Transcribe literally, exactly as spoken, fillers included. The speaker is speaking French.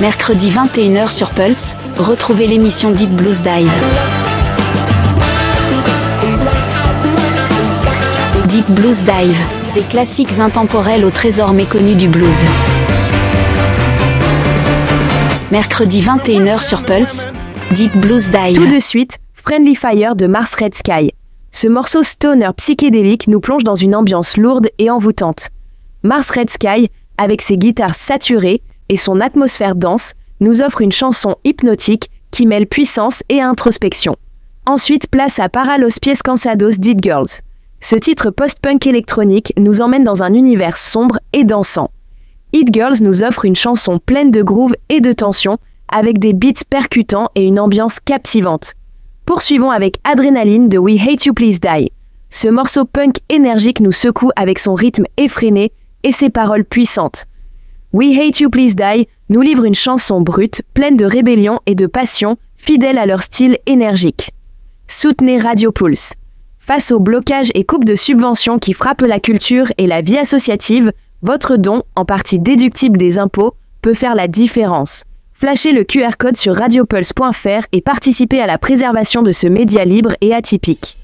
Mercredi vingt et une heures sur Pulse, retrouvez l'émission Deep Blues Dive. Deep Blues Dive, des classiques intemporels au trésor méconnu du blues. Mercredi vingt et une heures sur Pulse, Deep Blues Dive. Tout de suite, Friendly Fire de Mars Red Sky. Ce morceau stoner psychédélique nous plonge dans une ambiance lourde et envoûtante. Mars Red Sky, avec ses guitares saturées et son atmosphère dense, nous offre une chanson hypnotique qui mêle puissance et introspection. Ensuite, place à Para los pies cansados d'It Girls. Ce titre post-punk électronique nous emmène dans un univers sombre et dansant. It Girls nous offre une chanson pleine de groove et de tension, avec des beats percutants et une ambiance captivante. Poursuivons avec Adrenaline de We Hate You Please Die. Ce morceau punk énergique nous secoue avec son rythme effréné et ses paroles puissantes. We Hate You Please Die nous livre une chanson brute, pleine de rébellion et de passion, fidèle à leur style énergique. Soutenez Radio Pulse. Face aux blocages et coupes de subventions qui frappent la culture et la vie associative, votre don, en partie déductible des impôts, peut faire la différence. Flashez le Q R code sur radiopulse point f r et participez à la préservation de ce média libre et atypique.